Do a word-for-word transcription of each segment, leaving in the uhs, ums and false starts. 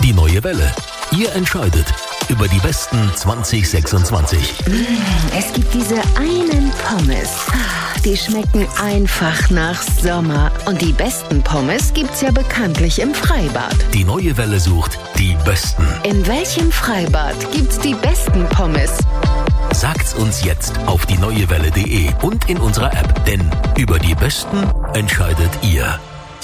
Die neue Welle. Ihr entscheidet über die besten zwanzig sechsundzwanzig. Es gibt diese einen Pommes. Die schmecken einfach nach Sommer. Und die besten Pommes gibt's ja bekanntlich im Freibad. Die neue Welle sucht die besten. In welchem Freibad gibt's die besten Pommes? Sagt's uns jetzt auf die neue welle punkt de und in unserer App. Denn über die besten entscheidet ihr.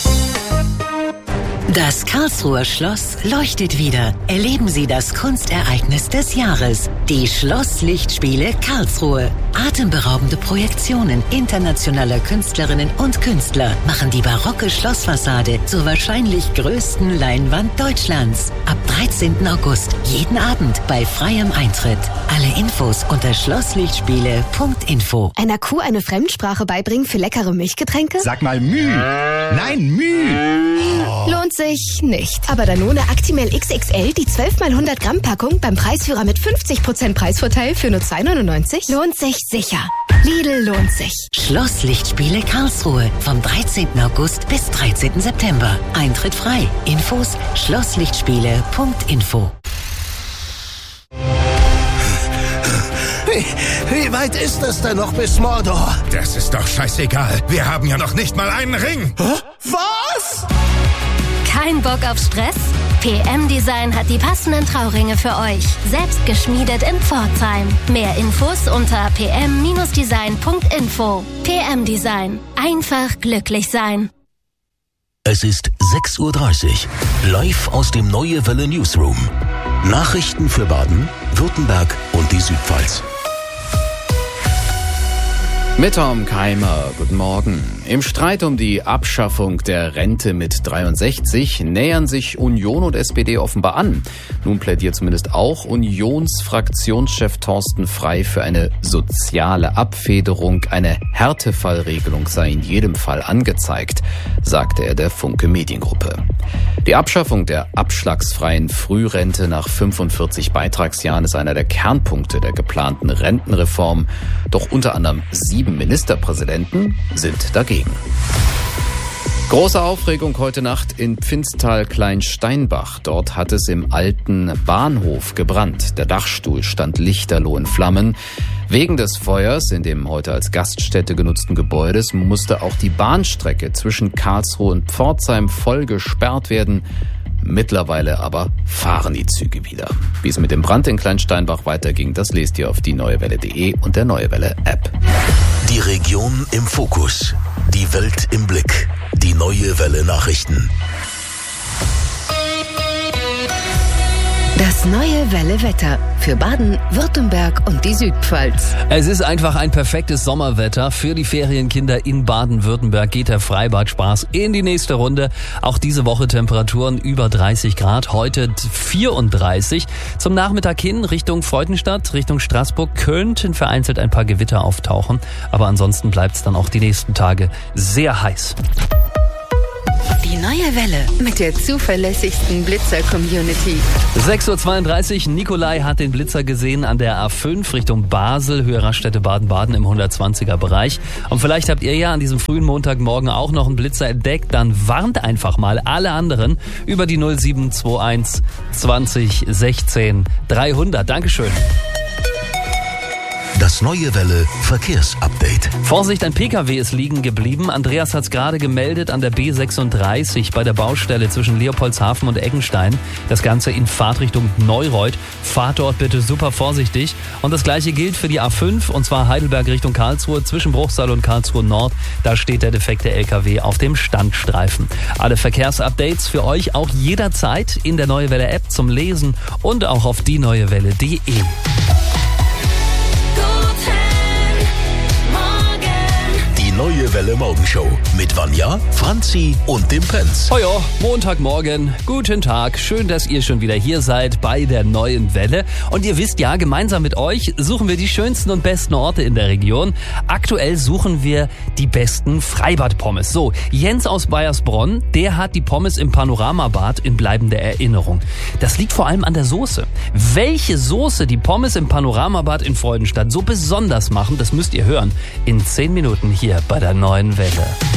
Das Karlsruher Schloss leuchtet wieder. Erleben Sie das Kunstereignis des Jahres. Die Schlosslichtspiele Karlsruhe. Atemberaubende Projektionen internationaler Künstlerinnen und Künstler machen die barocke Schlossfassade zur wahrscheinlich größten Leinwand Deutschlands. Ab dreizehnten August jeden Abend bei freiem Eintritt. Alle Infos unter schlosslichtspiele punkt info. Einer Kuh eine Fremdsprache beibringen für leckere Milchgetränke? Sag mal Müh. Nein, Müh. Oh. Lohnt sich nicht. Aber Danone Actimel X X L, die zwölf mal hundert Gramm Packung beim Preisführer mit fünfzig Prozent Preisvorteil für nur zwei neunundneunzig, lohnt sich sicher. Lidl lohnt sich. Schlosslichtspiele Karlsruhe vom dreizehnten August bis dreizehnten September. Eintritt frei. Infos schlosslichtspiele punkt info. Wie, wie weit ist es denn noch bis Mordor? Das ist doch scheißegal. Wir haben ja noch nicht mal einen Ring. Hä? Was? Kein Bock auf Stress? P M Design hat die passenden Trauringe für euch. Selbst geschmiedet in Pforzheim. Mehr Infos unter p m design punkt info. P M Design. Einfach glücklich sein. Es ist sechs Uhr dreißig. Live aus dem Neue Welle Newsroom. Nachrichten für Baden, Württemberg und die Südpfalz. Mit Tom Keimer, guten Morgen. Im Streit um die Abschaffung der Rente mit dreiundsechzig nähern sich Union und S P D offenbar an. Nun plädiert zumindest auch Unionsfraktionschef Thorsten Frey für eine soziale Abfederung. Eine Härtefallregelung sei in jedem Fall angezeigt, sagte er der Funke Mediengruppe. Die Abschaffung der abschlagsfreien Frührente nach fünfundvierzig Beitragsjahren ist einer der Kernpunkte der geplanten Rentenreform. Doch unter anderem sieben Ministerpräsidenten sind dagegen. Große Aufregung heute Nacht in Pfinstal-Kleinsteinbach. Dort hat es im alten Bahnhof gebrannt. Der Dachstuhl stand lichterloh in Flammen. Wegen des Feuers in dem heute als Gaststätte genutzten Gebäudes musste auch die Bahnstrecke zwischen Karlsruhe und Pforzheim voll gesperrt werden. Mittlerweile aber fahren die Züge wieder. Wie es mit dem Brand in Kleinsteinbach weiterging, das lest ihr auf die neue welle punkt de und der Neue Welle App. Die Region im Fokus. Die Welt im Blick. Die Neue Welle Nachrichten. Das Neue Welle Wetter für Baden, Württemberg und die Südpfalz. Es ist einfach ein perfektes Sommerwetter. Für die Ferienkinder in Baden-Württemberg geht der Freibad-Spaß in die nächste Runde. Auch diese Woche Temperaturen über dreißig Grad, heute vierunddreißig. Zum Nachmittag hin Richtung Freudenstadt, Richtung Straßburg könnten vereinzelt ein paar Gewitter auftauchen. Aber ansonsten bleibt es dann auch die nächsten Tage sehr heiß. Die Neue Welle mit der zuverlässigsten Blitzer-Community. sechs Uhr zweiunddreißig, Nikolai hat den Blitzer gesehen an der A fünf Richtung Basel, Höhe Raststätte Baden-Baden im hundertzwanziger Bereich. Und vielleicht habt ihr ja an diesem frühen Montagmorgen auch noch einen Blitzer entdeckt, dann warnt einfach mal alle anderen über die null sieben zwei eins zwanzig sechzehn dreihundert. Dankeschön. Das Neue Welle Verkehrsupdate. Vorsicht, ein Pkw ist liegen geblieben. Andreas hat es gerade gemeldet an der B sechsunddreißig bei der Baustelle zwischen Leopoldshafen und Eckenstein. Das Ganze in Fahrtrichtung Neureuth. Fahrt dort bitte super vorsichtig. Und das gleiche gilt für die A fünf, und zwar Heidelberg Richtung Karlsruhe zwischen Bruchsal und Karlsruhe Nord. Da steht der defekte L K W auf dem Standstreifen. Alle Verkehrsupdates für euch auch jederzeit in der Neue Welle App zum Lesen und auch auf die neue welle punkt de. Neue Welle Morgenshow mit Vanja, Franzi und dem Prinz. Oh ja, Montagmorgen, guten Tag. Schön, dass ihr schon wieder hier seid bei der Neuen Welle. Und ihr wisst ja, gemeinsam mit euch suchen wir die schönsten und besten Orte in der Region. Aktuell suchen wir die besten Freibad-Pommes. So, Jens aus Bayersbronn, der hat die Pommes im Panoramabad in bleibender Erinnerung. Das liegt vor allem an der Soße. Welche Soße die Pommes im Panoramabad in Freudenstadt so besonders machen, das müsst ihr hören in zehn Minuten hier bei der Neuen Welle.